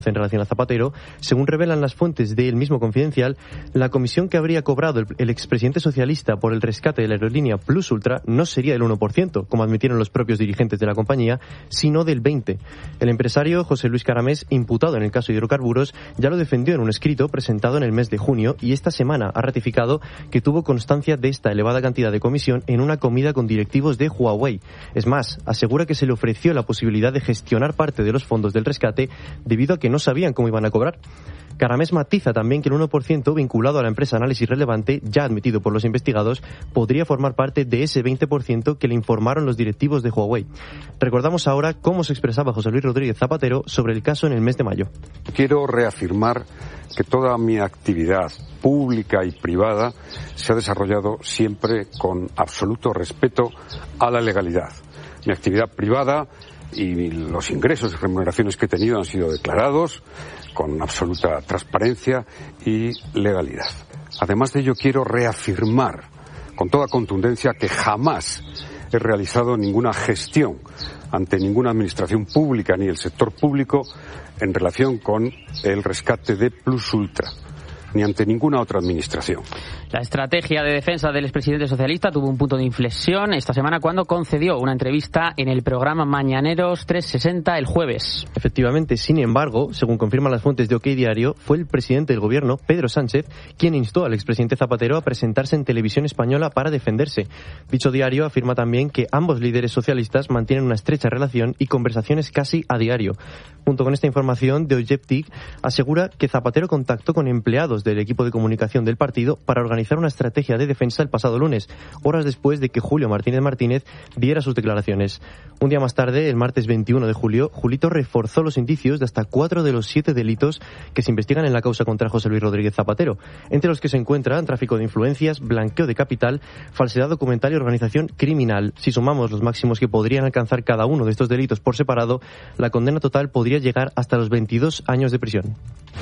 en relación a Zapatero. Según revelan las fuentes del mismo Confidencial, la comisión que habría cobrado el expresidente socialista por el rescate de la aerolínea Plus Ultra no sería del 1%, como admitieron los propios dirigentes de la compañía, sino del 20%. El empresario José Luis Caramés, imputado en el caso de hidrocarburos, ya lo defendió en un escrito presentado en el mes de junio y esta semana ha ratificado que tuvo constancia de esta elevada cantidad de comisión en una comida con directivos de Huawei. Es más, asegura que se le ofreció la posibilidad de gestionar parte de los fondos del rescate debido a que no sabían cómo iban a cobrar. Caramés matiza también que el 1% vinculado a la empresa Análisis Relevante, ya admitido por los investigados, podría formar parte de ese 20% que le informaron los directivos de Huawei. Recordamos ahora cómo se expresaba José Luis Rodríguez Zapatero sobre el caso en el mes de mayo. Quiero reafirmar que toda mi actividad pública y privada se ha desarrollado siempre con absoluto respeto a la legalidad. Mi actividad privada y los ingresos y remuneraciones que he tenido han sido declarados con absoluta transparencia y legalidad. Además de ello, quiero reafirmar con toda contundencia que jamás he realizado ninguna gestión ante ninguna administración pública ni el sector público en relación con el rescate de Plus Ultra, ni ante ninguna otra administración. La estrategia de defensa del expresidente socialista tuvo un punto de inflexión esta semana cuando concedió una entrevista en el programa Mañaneros 360 el jueves. Efectivamente, sin embargo, según confirman las fuentes de OK Diario, fue el presidente del gobierno, Pedro Sánchez, quien instó al expresidente Zapatero a presentarse en televisión española para defenderse. Dicho diario afirma también que ambos líderes socialistas mantienen una estrecha relación y conversaciones casi a diario. Junto con esta información, The Objective asegura que Zapatero contactó con empleados del equipo de comunicación del partido para organizar una estrategia de defensa el pasado lunes, horas después de que Julio Martínez diera sus declaraciones. Un día más tarde, el martes 21 de julio, Julito reforzó los indicios de hasta 4 de los 7 delitos que se investigan en la causa contra José Luis Rodríguez Zapatero, entre los que se encuentran tráfico de influencias, blanqueo de capital, falsedad documental y organización criminal. Si sumamos los máximos que podrían alcanzar cada uno de estos delitos por separado, la condena total podría llegar hasta los 22 años de prisión.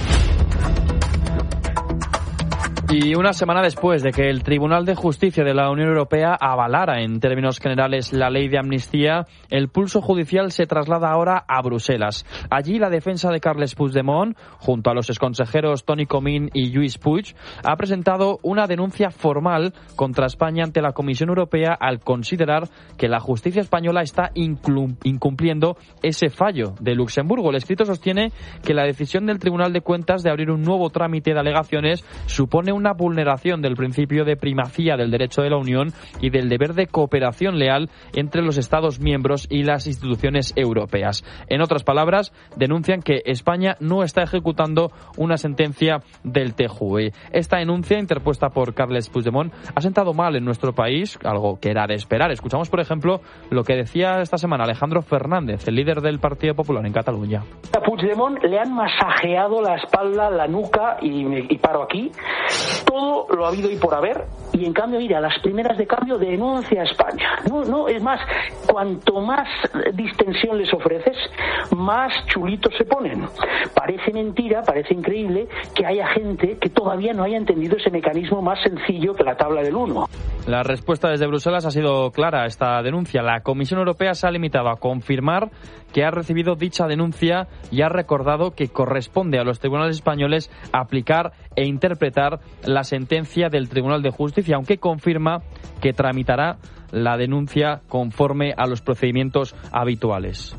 Y una semana después de que el Tribunal de Justicia de la Unión Europea avalara en términos generales la ley de amnistía, el pulso judicial se traslada ahora a Bruselas. Allí la defensa de Carles Puigdemont, junto a los exconsejeros Toni Comín y Lluís Puig, ha presentado una denuncia formal contra España ante la Comisión Europea al considerar que la justicia española está incumpliendo ese fallo de Luxemburgo. El escrito sostiene que la decisión del Tribunal de Cuentas de abrir un nuevo trámite de alegaciones supone una vulneración del principio de primacía del derecho de la Unión y del deber de cooperación leal entre los Estados miembros y las instituciones europeas. En otras palabras, denuncian que España no está ejecutando una sentencia del TJUE. Esta denuncia, interpuesta por Carles Puigdemont, ha sentado mal en nuestro país, algo que era de esperar. Escuchamos, por ejemplo, lo que decía esta semana Alejandro Fernández, el líder del Partido Popular en Cataluña. A Puigdemont le han masajeado la espalda, la nuca y paro aquí. Todo lo ha habido y por haber, y en cambio, mira, a las primeras de cambio denuncia a España. No, es más, cuanto más distensión les ofreces, más chulitos se ponen. Parece mentira, parece increíble que haya gente que todavía no haya entendido ese mecanismo más sencillo que la tabla del 1. La respuesta desde Bruselas ha sido clara a esta denuncia. La Comisión Europea se ha limitado a confirmar que ha recibido dicha denuncia y ha recordado que corresponde a los tribunales españoles aplicar e interpretar la sentencia del Tribunal de Justicia, aunque confirma que tramitará la denuncia conforme a los procedimientos habituales.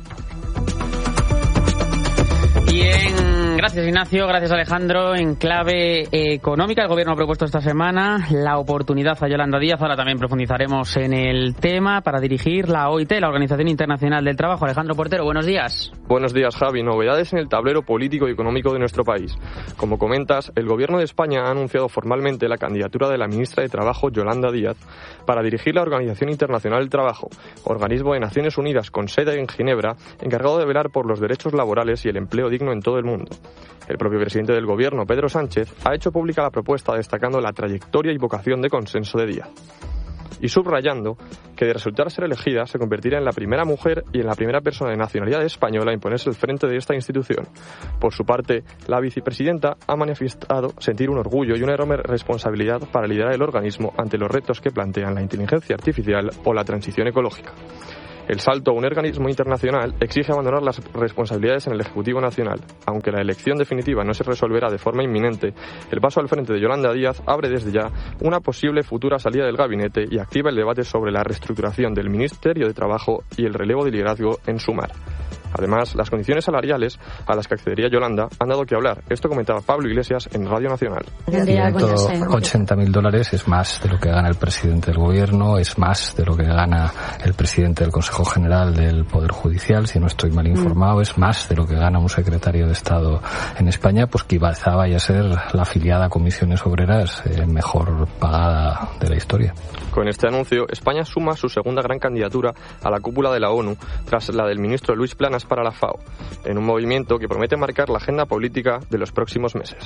Bien, gracias Ignacio, gracias Alejandro. En clave económica, el Gobierno ha propuesto esta semana la oportunidad a Yolanda Díaz. Ahora también profundizaremos en el tema para dirigir la OIT, la Organización Internacional del Trabajo. Alejandro Portero, buenos días. Buenos días, Javi. Novedades en el tablero político y económico de nuestro país. Como comentas, el Gobierno de España ha anunciado formalmente la candidatura de la ministra de Trabajo, Yolanda Díaz, para dirigir la Organización Internacional del Trabajo, organismo de Naciones Unidas con sede en Ginebra, encargado de velar por los derechos laborales y el empleo digno en todo el mundo. El propio presidente del Gobierno, Pedro Sánchez, ha hecho pública la propuesta destacando la trayectoria y vocación de consenso de Díaz, y subrayando que de resultar ser elegida se convertirá en la primera mujer y en la primera persona de nacionalidad española a imponerse al frente de esta institución. Por su parte, la vicepresidenta ha manifestado sentir un orgullo y una enorme responsabilidad para liderar el organismo ante los retos que plantean la inteligencia artificial o la transición ecológica. El salto a un organismo internacional exige abandonar las responsabilidades en el Ejecutivo Nacional. Aunque la elección definitiva no se resolverá de forma inminente, el paso al frente de Yolanda Díaz abre desde ya una posible futura salida del gabinete y activa el debate sobre la reestructuración del Ministerio de Trabajo y el relevo de liderazgo en Sumar. Además, las condiciones salariales a las que accedería Yolanda han dado que hablar. Esto comentaba Pablo Iglesias en Radio Nacional. $180.000 es más de lo que gana el presidente del Gobierno, es más de lo que gana el presidente del Consejo General del Poder Judicial, si no estoy mal informado, es más de lo que gana un secretario de Estado en España, pues que quizá vaya a ser la afiliada a Comisiones Obreras mejor pagada de la historia. Con este anuncio, España suma su segunda gran candidatura a la cúpula de la ONU, tras la del ministro Luis Planas para la FAO, en un movimiento que promete marcar la agenda política de los próximos meses.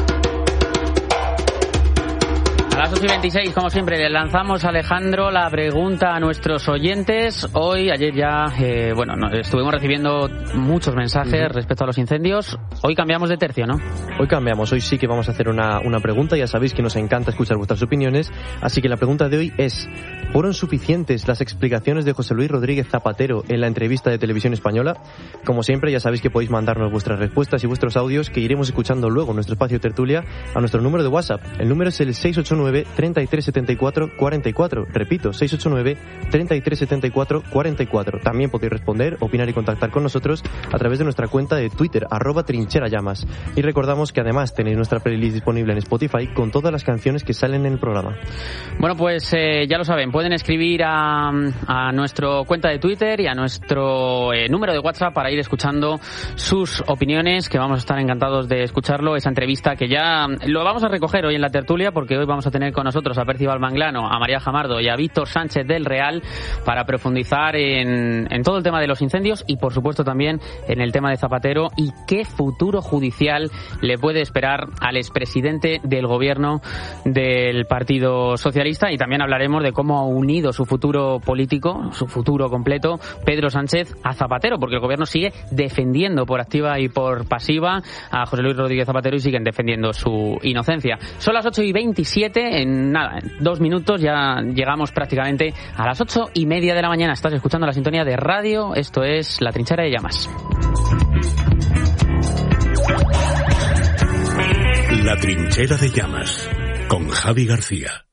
A las 8:26, como siempre, le lanzamos, Alejandro, la pregunta a nuestros oyentes. Ayer ya, estuvimos recibiendo muchos mensajes respecto a los incendios. Hoy cambiamos de tercio, ¿no? Hoy cambiamos, hoy sí que vamos a hacer una pregunta. Ya sabéis que nos encanta escuchar vuestras opiniones. Así que la pregunta de hoy es: ¿fueron suficientes las explicaciones de José Luis Rodríguez Zapatero en la entrevista de Televisión Española? Como siempre, ya sabéis que podéis mandarnos vuestras respuestas y vuestros audios, que iremos escuchando luego en nuestro espacio tertulia a nuestro número de WhatsApp. El número es el 689-3374-44. Repito, 689-3374-44. También podéis responder, opinar y contactar con nosotros a través de nuestra cuenta de Twitter, @trincherallamas. Y recordamos que además tenéis nuestra playlist disponible en Spotify con todas las canciones que salen en el programa. Bueno, pues ya lo saben, pueden escribir a nuestra cuenta de Twitter y a nuestro número de WhatsApp para ir escuchando sus opiniones, que vamos a estar encantados de escucharlo. Esa entrevista que ya lo vamos a recoger hoy en la tertulia, porque hoy vamos a tener con nosotros a Percival Manglano, a María Jamardo y a Víctor Sánchez del Real para profundizar en todo el tema de los incendios y, por supuesto, también en el tema de Zapatero y qué futuro judicial le puede esperar al expresidente del gobierno del Partido Socialista. Y también hablaremos de cómo ha unido su futuro político, su futuro completo, Pedro Sánchez, a Zapatero, porque el gobierno sigue defendiendo por activa y por pasiva a José Luis Rodríguez Zapatero y siguen defendiendo su inocencia. Son las 8:27, en 2 minutos ya llegamos prácticamente a las 8:30 de la mañana. Estás escuchando la sintonía de radio, esto es La Trinchera de Llamas. La Trinchera de Llamas, con Javi García.